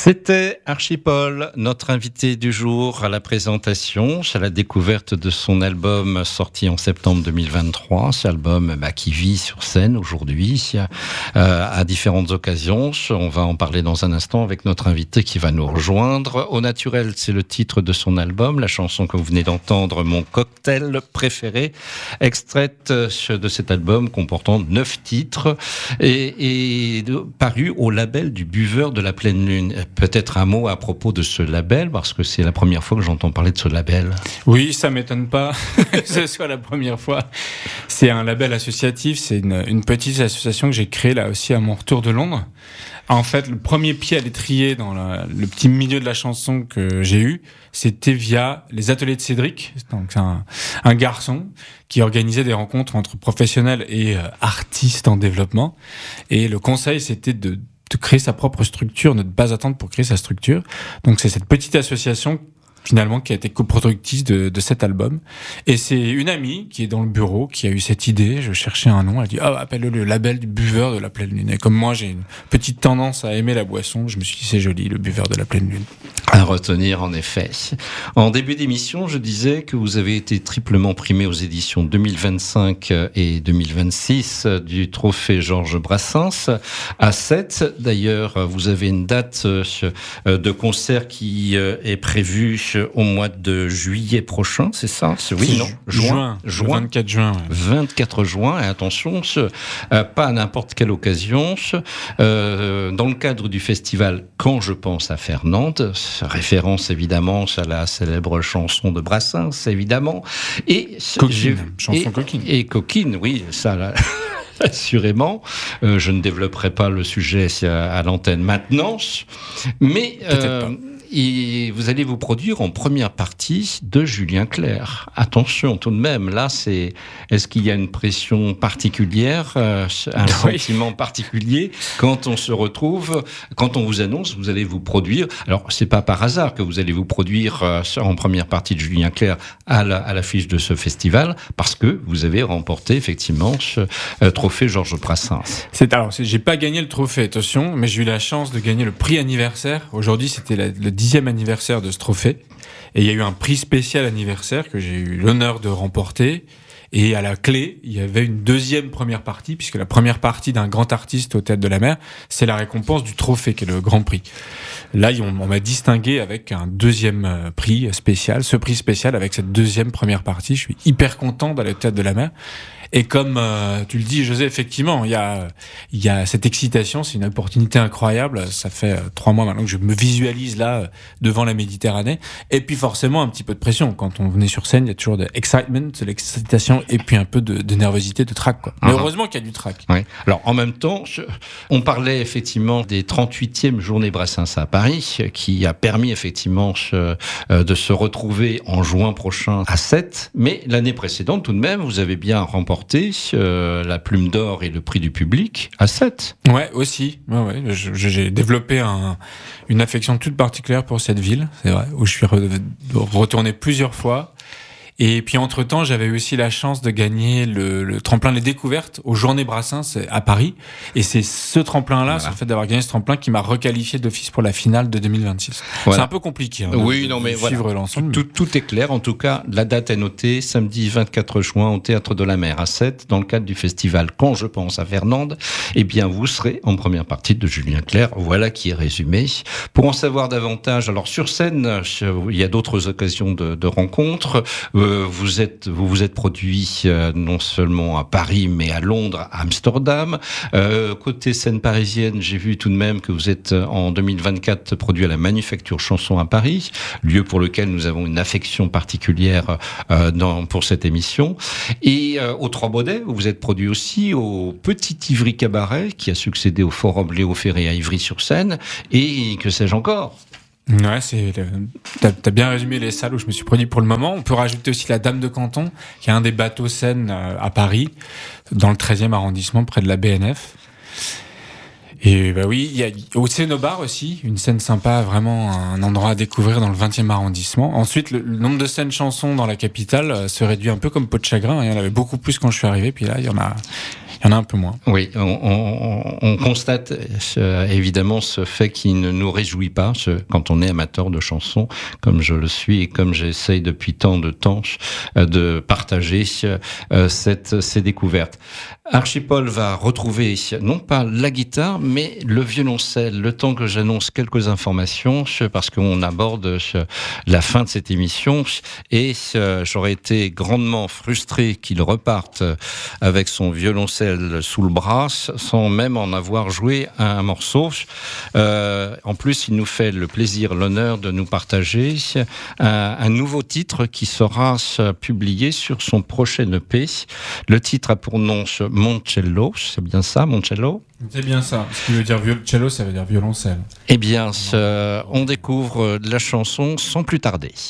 C'était Archipol, notre invité du jour à la présentation, à la découverte de son album sorti en septembre 2023. Cet album qui vit sur scène aujourd'hui à différentes occasions. On va en parler dans un instant avec notre invité qui va nous rejoindre. Au naturel, c'est le titre de son album, la chanson que vous venez d'entendre, Mon cocktail préféré, extraite de cet album comportant 9 titres et paru au label du Buveur de la Pleine Lune. Peut-être un mot à propos de ce label, parce que c'est la première fois que j'entends parler de ce label. Oui, ça m'étonne pas que ce soit la première fois. C'est un label associatif, c'est une petite association que j'ai créée là aussi à mon retour de Londres. En fait, le premier pied à l'étrier dans le petit milieu de la chanson que j'ai eu, c'était via les ateliers de Cédric, donc un garçon qui organisait des rencontres entre professionnels et artistes en développement. Et le conseil, c'était de créer sa propre structure, ne pas attendre pour créer sa structure. Donc c'est cette petite association finalement qui a été coproductrice de cet album. Et c'est une amie qui est dans le bureau qui a eu cette idée, je cherchais un nom, elle dit appelle-le le label du Buveur de la Pleine Lune. Et comme moi j'ai une petite tendance à aimer la boisson, je me suis dit c'est joli, le Buveur de la Pleine Lune. À retenir en effet. En début d'émission, je disais que vous avez été triplement primé aux éditions 2025 et 2026 du trophée Georges Brassens à 7. D'ailleurs, vous avez une date de concert qui est prévue au mois de juillet prochain, c'est ça? Oui, non? Juin. 24 juin. Ouais. 24 juin, et attention, pas à n'importe quelle occasion. Dans le cadre du festival Quand je pense à Fernande, référence évidemment à la célèbre chanson de Brassens, évidemment. Et chanson coquine. Et coquine, oui, ça là. Assurément, je ne développerai pas le sujet à l'antenne maintenant, mais et vous allez vous produire en première partie de Julien Clerc. Attention tout de même, là est-ce qu'il y a une pression particulière, un sentiment particulier quand on se retrouve, quand on vous annonce vous allez vous produire. Alors c'est pas par hasard que vous allez vous produire en première partie de Julien Clerc à l'affiche de ce festival, parce que vous avez remporté effectivement ce trophée Georges Brassens. J'ai pas gagné le trophée, attention, mais j'ai eu la chance de gagner le prix anniversaire. Aujourd'hui, c'était le 10e anniversaire de ce trophée. Et il y a eu un prix spécial anniversaire que j'ai eu l'honneur de remporter. Et à la clé, il y avait une deuxième première partie, puisque la première partie d'un grand artiste au Théâtre de la Mer, c'est la récompense du trophée, qui est le grand prix. Là, on m'a distingué avec un deuxième prix spécial, ce prix spécial avec cette deuxième première partie. Je suis hyper content d'aller au Théâtre de la Mer. Et comme tu le dis, José, effectivement, il y a cette excitation, c'est une opportunité incroyable. Ça fait 3 mois maintenant que je me visualise là devant la Méditerranée. Et puis forcément un petit peu de pression. Quand on venait sur scène, il y a toujours de excitement, de l'excitation et puis un peu de nervosité, de trac, quoi. Mais heureusement qu'il y a du trac. Oui. Alors en même temps, on parlait effectivement des 38e journées Brassens à Paris, qui a permis effectivement de se retrouver en juin prochain à 7. Mais l'année précédente, tout de même, vous avez bien remporté la Plume d'Or et le prix du public à 7. Ouais, aussi. Ouais. J'ai développé une affection toute particulière pour cette ville, c'est vrai, où je suis retourné plusieurs fois. Et puis entre-temps, j'avais aussi la chance de gagner le tremplin Les Découvertes aux Journées Brassens à Paris. Et c'est ce tremplin-là, c'est le fait d'avoir gagné ce tremplin qui m'a requalifié d'office pour la finale de 2026. Voilà. C'est un peu compliqué de suivre l'ensemble. Tout est clair. En tout cas, la date est notée, samedi 24 juin au Théâtre de la Mer à 7, dans le cadre du festival Quand je pense à Fernande. Eh bien, vous serez en première partie de Julien Clerc. Voilà qui est résumé. Pour en savoir davantage, alors sur scène, il y a d'autres occasions de rencontres. Vous vous êtes produit non seulement à Paris, mais à Londres, à Amsterdam. Côté scène parisienne, j'ai vu tout de même que vous êtes en 2024 produit à la Manufacture Chanson à Paris, lieu pour lequel nous avons une affection particulière pour cette émission. Et aux Trois Baudets, vous êtes produit aussi au Petit Ivry Cabaret, qui a succédé au Forum Léo Ferré à Ivry-sur-Seine, et que sais-je encore. Ouais, t'as bien résumé les salles où je me suis produit pour le moment. On peut rajouter aussi la Dame de Canton, qui est un des bateaux scènes à Paris, dans le 13e arrondissement, près de la BNF. Et bah oui, il y a au Cénobar aussi, une scène sympa, vraiment un endroit à découvrir dans le 20e arrondissement. Ensuite, le nombre de scènes chansons dans la capitale se réduit un peu comme peau de chagrin. Il y en avait beaucoup plus quand je suis arrivé, puis là, il y en Il y en a un peu moins. Oui, on constate évidemment ce fait qui ne nous réjouit pas quand on est amateur de chansons, comme je le suis et comme j'essaye depuis tant de temps de partager ces découvertes. Archipol va retrouver non pas la guitare, mais le violoncelle, le temps que j'annonce quelques informations, parce qu'on aborde la fin de cette émission, et j'aurais été grandement frustré qu'il reparte avec son violoncelle sous le bras, sans même en avoir joué un morceau. En plus, il nous fait le plaisir, l'honneur de nous partager un nouveau titre qui sera publié sur son prochain EP. Le titre a pour nom Moncello, c'est bien ça, Moncello ? C'est bien ça. Ce qui veut dire cello, ça veut dire violoncelle. Eh bien, on découvre la chanson sans plus tarder.